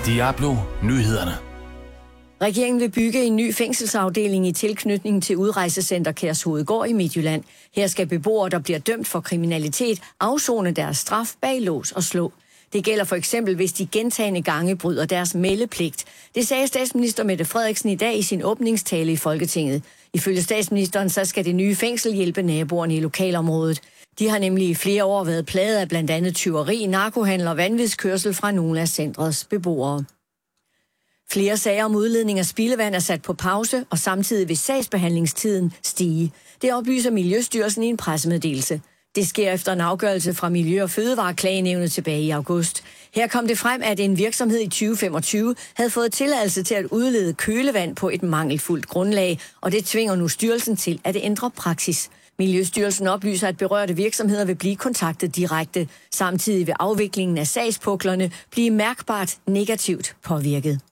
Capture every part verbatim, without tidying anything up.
Diablo Nyhederne. Regeringen vil bygge en ny fængselsafdeling i tilknytning til Udrejsecenter Kærshovedgård i Midtjylland. Her skal beboere, der bliver dømt for kriminalitet, afsone deres straf bag lås og slå. Det gælder for eksempel, hvis de gentagne gange bryder deres meldepligt. Det sagde statsminister Mette Frederiksen i dag i sin åbningstale i Folketinget. Ifølge statsministeren så skal det nye fængsel hjælpe naboerne i lokalområdet. De har nemlig i flere år været plaget af blandt andet tyveri, narkohandel og vanvidskørsel fra nogle af centrets beboere. Flere sager om udledning af spildevand er sat på pause, og samtidig vil sagsbehandlingstiden stige. Det oplyser Miljøstyrelsen i en pressemeddelelse. Det sker efter en afgørelse fra Miljø- og Fødevareklagenævnet tilbage i august. Her kom det frem, at en virksomhed i tyve femogtyve havde fået tilladelse til at udlede kølevand på et mangelfuldt grundlag, og det tvinger nu styrelsen til at ændre praksis. Miljøstyrelsen oplyser, at berørte virksomheder vil blive kontaktet direkte. Samtidig vil afviklingen af sagspuklerne blive mærkbart negativt påvirket.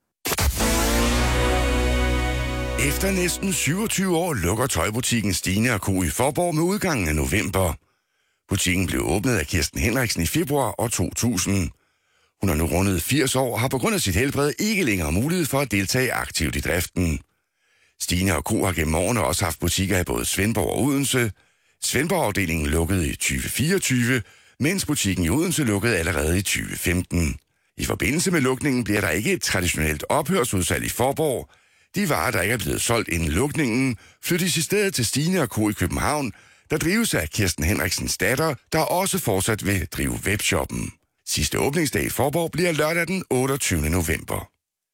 Efter næsten syvogtyve år lukker tøjbutikken Stine og Co. i Faaborg med udgangen af november. Butikken blev åbnet af Kirsten Henriksen i februar år to tusind. Hun er nu rundet firs år og har på grund af sit helbred ikke længere mulighed for at deltage aktivt i driften. Stine og Co. har gennem årene også haft butikker i både Svendborg og Odense. Svendborg-afdelingen lukkede i tyve fireogtyve, mens butikken i Odense lukkede allerede i tyve femten. I forbindelse med lukningen bliver der ikke et traditionelt ophørsudsalg i Faaborg. De varer, der ikke er blevet solgt inden lukningen, flyttes i stedet til Stine og Co. i København, der drives af Kirsten Henriksens datter, der også fortsat vil drive webshoppen. Sidste åbningsdag i Faaborg bliver lørdag den otteogtyvende november.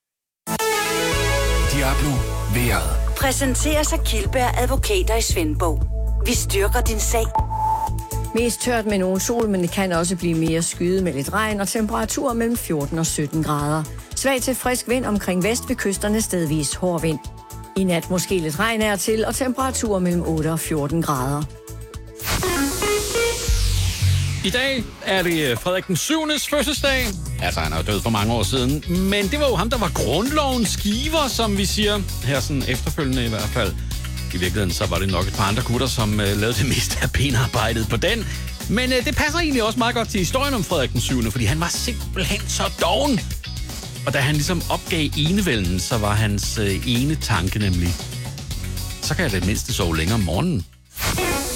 Diablo vejret. Præsenteres af Kildberg Advokater i Svendborg. Vi styrker din sag. Mest tørt med nogen sol, men det kan også blive mere skyet med lidt regn og temperaturer mellem fjorten og sytten grader. Svag til frisk vind omkring vest ved kysterne stedvis hård vind. I nat måske lidt regn er til og temperaturer mellem otte og fjorten grader. I dag er det Frederik den syvendes fødselsdag. Altså, han er jo død for mange år siden. Men det var jo ham, der var grundlovens skiver, som vi siger. Her sådan efterfølgende i hvert fald. I virkeligheden så var det nok et par andre gutter, som uh, lavede det meste af benarbejdet på den. Men uh, det passer egentlig også meget godt til historien om Frederik den syvende, fordi han var simpelthen så doven. Og da han ligesom opgav enevælden, så var hans uh, ene tanke nemlig, så kan jeg det mindste sove længere om morgenen.